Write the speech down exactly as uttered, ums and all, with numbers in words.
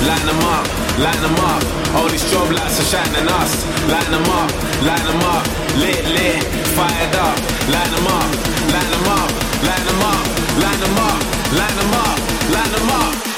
line them up, line them up. All these strobe lights are shining us. Line them up, line them up. Lit, lit, fired up. Line them up, line them